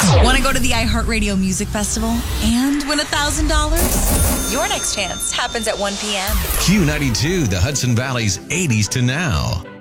Want to go to the iHeartRadio Music Festival and win $1,000? Your next chance happens at 1 p.m. Q92, the Hudson Valley's 80s to now.